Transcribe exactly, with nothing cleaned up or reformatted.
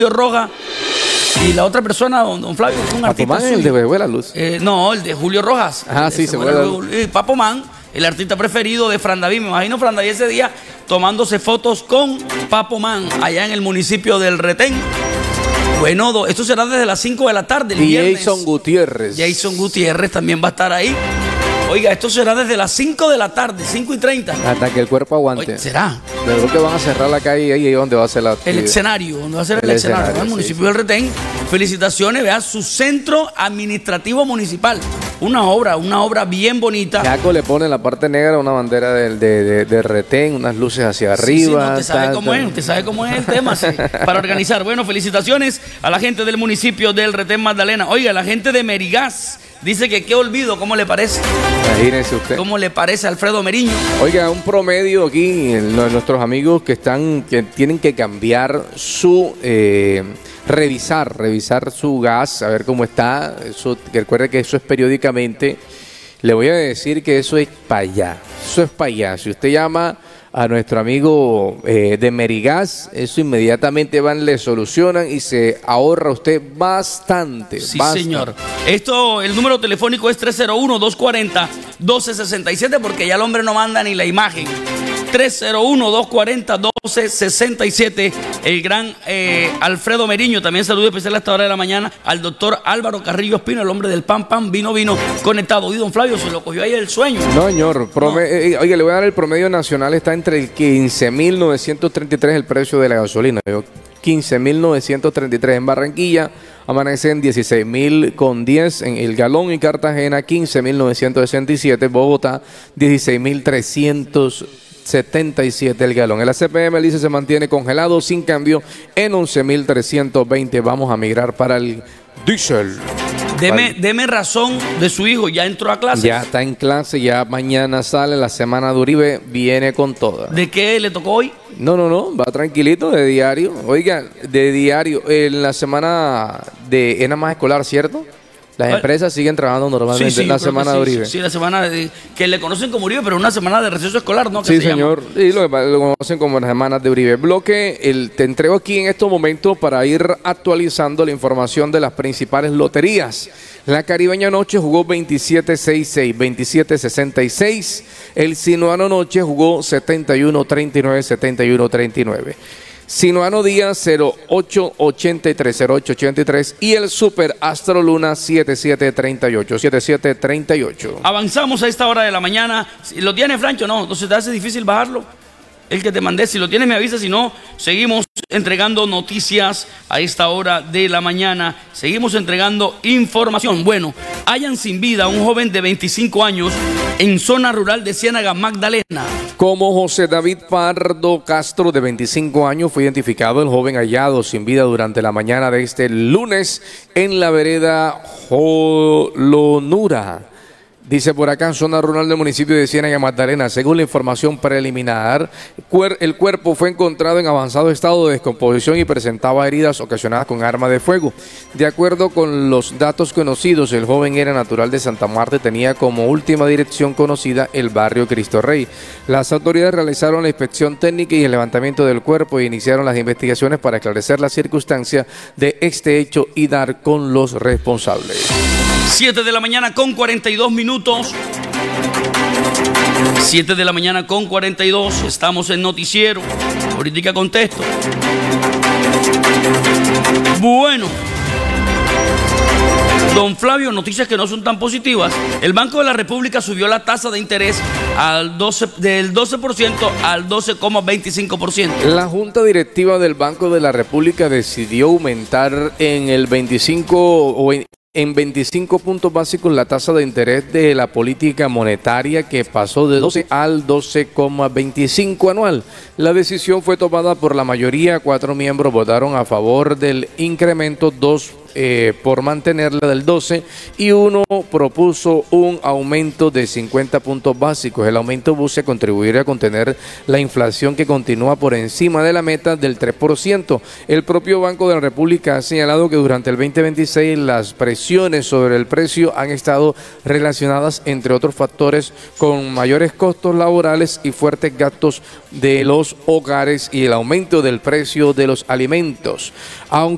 Rojas y la otra persona, don, don Flavio, es un Papo artista Man, suyo. el de Bebé la Luz. Eh, no, el de Julio Rojas. Ajá, sí, se fue la luz. Eh, Papo Man, el artista preferido de Fran David. Me imagino Fran David ese día tomándose fotos con Papo Man allá en el municipio del Retén. Bueno, do, esto será desde las cinco de la tarde el y viernes. Jason Gutiérrez. Jason Gutiérrez también va a estar ahí. Oiga, esto será desde las cinco de la tarde, cinco y treinta. Hasta que el cuerpo aguante. Oye, ¿será? Yo creo que van a cerrar la calle ahí donde va a ser la El actividad. escenario, donde va a ser el, El escenario, escenario, ¿no? El sí, municipio sí. del Retén. Felicitaciones, vea su centro administrativo municipal. Una obra, una obra bien bonita. Jaco le pone en la parte negra una bandera del de, de, de Retén, unas luces hacia Sí, sí, arriba. no, usted sabe tal, cómo tal. es, usted sabe cómo es el tema, sí, para organizar. Bueno, felicitaciones a la gente del municipio del Retén Magdalena. Oiga, la gente de Merigas dice que qué olvido, ¿cómo le parece? Imagínese usted. ¿Cómo le parece a Alfredo Meriño? Oiga, un promedio aquí, lo- nuestros amigos que están, que tienen que cambiar su, eh, revisar, revisar su gas, a ver cómo está. Eso, que recuerde que eso es periódicamente. Le voy a decir que eso es para allá, eso es para allá. Si usted llama a nuestro amigo eh, de Merigas, eso inmediatamente van, le solucionan y se ahorra usted bastante. Sí, bastante. señor. Esto, el número telefónico es tres cero uno, dos cuatro cero, uno dos seis siete porque ya el hombre no manda ni la imagen. tres cero uno, dos cuatro cero, uno dos seis siete. El gran eh, Alfredo Meriño. También saludo especial a esta hora de la mañana al doctor Álvaro Carrillo Espino, el hombre del pan, pan, vino, vino, conectado. Y don Flavio se lo cogió ahí el sueño. No, señor. Prome- eh, oiga, le voy a dar el promedio nacional. Está entre el quince mil novecientos treinta y tres el precio de la gasolina. Yo, quince mil novecientos treinta y tres en Barranquilla. Amanece en dieciséis mil con diez en el galón. Y Cartagena, quince mil novecientos sesenta y siete. Bogotá, dieciséis mil trescientos setenta y siete el galón. El A C P M dice se mantiene congelado sin cambio en once mil trescientos veinte. Vamos a migrar para el diésel. Deme, deme razón de su hijo, ya entró a clases. Ya está en clase, ya mañana sale la semana de Uribe, viene con toda. ¿De qué le tocó hoy? No, no, no, va tranquilito de diario. Oiga, de diario, en la semana de, es nada más escolar, ¿cierto? Las Bueno. empresas siguen trabajando normalmente en yo la creo semana que de sí, Uribe. Sí, sí, la semana de, que le conocen como Uribe, pero una semana de receso escolar, ¿no? Que Sí, se llama. señor. Y lo, lo conocen como las semanas de Uribe. Bloque, el, te entrego aquí en estos momentos para ir actualizando la información de las principales loterías. La Caribeña Noche jugó veintisiete sesenta y seis, veintisiete sesenta y seis. El Sinuano Noche jugó setenta y uno treinta y nueve, setenta y uno treinta y nueve. Sinuano Día cero ocho ochenta y tres, cero ocho ochenta y tres y el Super Astro Luna setenta y siete treinta y ocho, setenta y siete treinta y ocho. Avanzamos a esta hora de la mañana. Si ¿Lo tiene, Francho? No, entonces te hace difícil bajarlo. El que te mandé, si lo tienes me avisa, si no, seguimos entregando noticias a esta hora de la mañana. Seguimos entregando información. Bueno, hallan sin vida a un joven de veinticinco años en zona rural de Ciénaga, Magdalena. Como José David Pardo Castro, de veinticinco años, fue identificado el joven hallado sin vida durante la mañana de este lunes en la vereda Jolonura. Dice por acá, en zona rural del municipio de Ciénaga, Magdalena. Según la información preliminar, cuer- el cuerpo fue encontrado en avanzado estado de descomposición y presentaba heridas ocasionadas con arma de fuego. De acuerdo con los datos conocidos, el joven era natural de Santa Marta y tenía como última dirección conocida el barrio Cristo Rey. Las autoridades realizaron la inspección técnica y el levantamiento del cuerpo e iniciaron las investigaciones para esclarecer las circunstancias de este hecho y dar con los responsables. siete de la mañana con cuarenta y dos minutos. siete de la mañana con cuarenta y dos. Estamos en Noticiero. Política Contesto. Bueno. Don Flavio, noticias que no son tan positivas. El Banco de la República subió la tasa de interés al doce, del doce por ciento al doce coma veinticinco por ciento. La Junta Directiva del Banco de la República decidió aumentar en el veinticinco o en En veinticinco puntos básicos la tasa de interés de la política monetaria, que pasó de doce al doce coma veinticinco anual. La decisión fue tomada por la mayoría, cuatro miembros votaron a favor del incremento, dos eh, por mantenerla del doce y uno propuso un aumento de cincuenta puntos básicos. El aumento busca contribuir a contener la inflación, que continúa por encima de la meta del tres por ciento. El propio Banco de la República ha señalado que durante el veinte veintiséis las presiones sobre el precio han estado relacionadas, entre otros factores, con mayores costos laborales y fuertes gastos de los hogares y el aumento del precio de los alimentos. Aunque